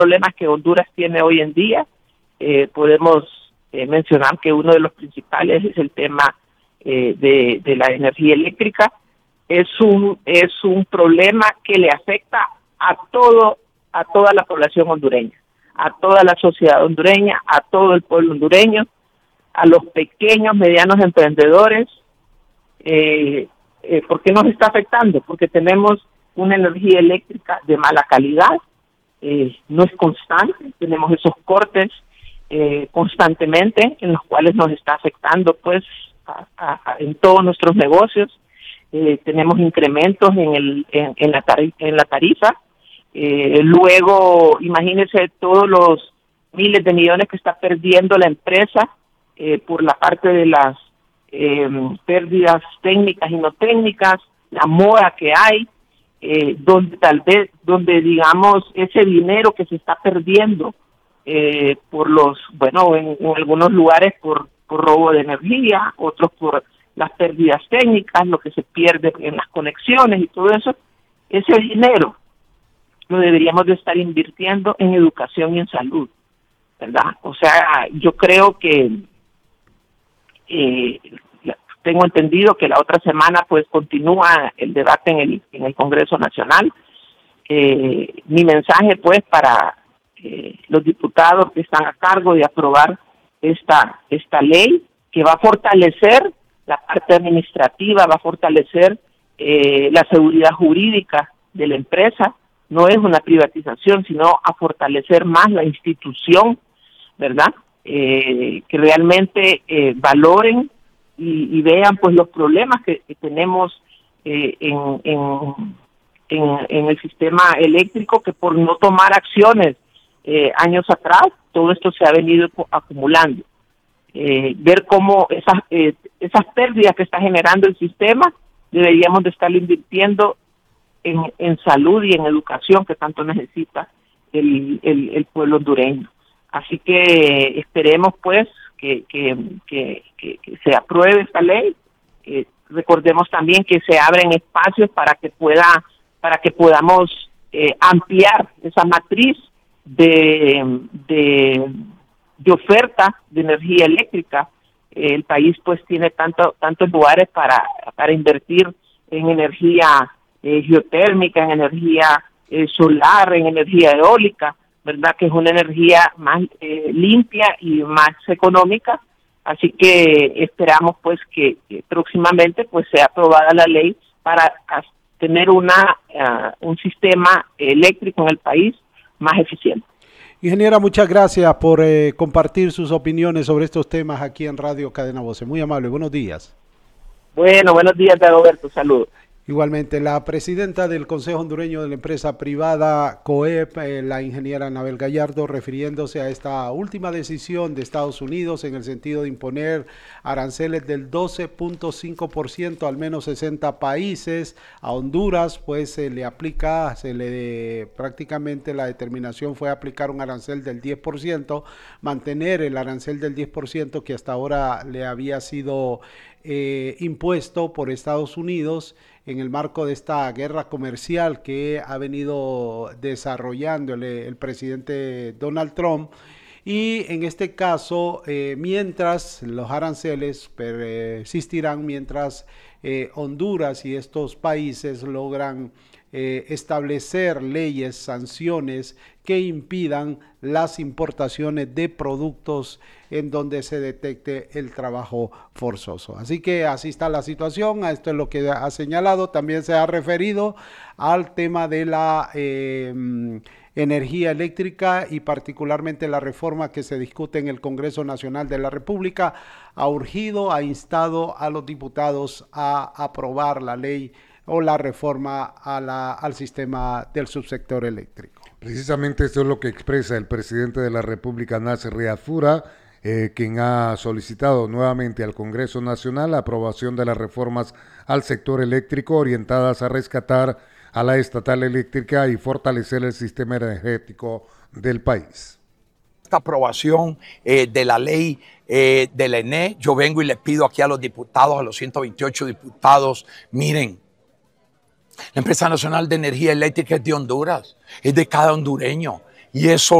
problemas que Honduras tiene hoy en día. Podemos mencionar que uno de los principales es el tema de la energía eléctrica. Es un problema que le afecta a toda la población hondureña, a toda la sociedad hondureña, a todo el pueblo hondureño, a los pequeños, medianos emprendedores. ¿Por qué nos está afectando? Porque tenemos una energía eléctrica de mala calidad, no es constante, tenemos esos cortes constantemente en los cuales nos está afectando pues en todos nuestros negocios. Tenemos incrementos en la tarifa. Luego, imagínense todos los miles de millones que está perdiendo la empresa por la parte de las pérdidas técnicas y no técnicas, la mora que hay, donde digamos ese dinero que se está perdiendo en algunos lugares por robo de energía, otros por las pérdidas técnicas, lo que se pierde en las conexiones y todo eso, ese dinero lo deberíamos de estar invirtiendo en educación y en salud, ¿verdad? O sea, yo creo que tengo entendido que la otra semana pues continúa el debate en el Congreso Nacional. Mi mensaje pues para los diputados que están a cargo de aprobar esta ley, que va a fortalecer la parte administrativa, va a fortalecer la seguridad jurídica de la empresa. No es una privatización, sino a fortalecer más la institución, ¿verdad? Que realmente valoren y vean pues los problemas que tenemos en el sistema eléctrico, que por no tomar acciones años atrás, todo esto se ha venido acumulando. Ver cómo esas pérdidas que está generando el sistema, deberíamos de estarlo invirtiendo en salud y en educación, que tanto necesita el pueblo hondureño. Así que esperemos pues que se apruebe esta ley. Recordemos también que se abren espacios para que podamos ampliar esa matriz de oferta de energía eléctrica. El país pues tiene tantos lugares para invertir en energía geotérmica, en energía solar, en energía eólica, ¿verdad? Que es una energía más limpia y más económica. Así que esperamos pues que próximamente pues sea aprobada la ley para tener un sistema eléctrico en el país más eficiente. Ingeniera, muchas gracias por compartir sus opiniones sobre estos temas aquí en Radio Cadena Voces. Muy amable, buenos días. Bueno, buenos días, Dagoberto, saludos. Igualmente, la presidenta del Consejo Hondureño de la Empresa Privada, COEP, la ingeniera Anabel Gallardo, refiriéndose a esta última decisión de Estados Unidos en el sentido de imponer aranceles del 12.5% a al menos 60 países. A Honduras, pues prácticamente la determinación fue aplicar un arancel del 10%, mantener el arancel del 10% que hasta ahora le había sido impuesto por Estados Unidos en el marco de esta guerra comercial que ha venido desarrollando el presidente Donald Trump. Y en este caso, mientras los aranceles persistirán, mientras Honduras y estos países logran establecer leyes, sanciones que impidan las importaciones de productos en donde se detecte el trabajo forzoso. Así que así está la situación, esto es lo que ha señalado. También se ha referido al tema de la energía eléctrica y particularmente la reforma que se discute en el Congreso Nacional de la República. Ha instado a los diputados a aprobar la ley o la reforma al sistema del subsector eléctrico. Precisamente esto es lo que expresa el presidente de la República, Nasser Riafura, quien ha solicitado nuevamente al Congreso Nacional la aprobación de las reformas al sector eléctrico orientadas a rescatar a la estatal eléctrica y fortalecer el sistema energético del país. Esta aprobación de la ley del ENE, yo vengo y le pido aquí a los diputados, a los 128 diputados, miren, la Empresa Nacional de Energía Eléctrica es de Honduras, es de cada hondureño. y eso